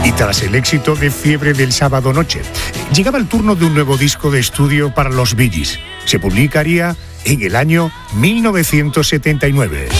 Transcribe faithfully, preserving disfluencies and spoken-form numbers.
Y tras el éxito de Fiebre del sábado noche, llegaba el turno de un nuevo disco de estudio para los Bee Gees. Se publicaría en el año mil novecientos setenta y nueve.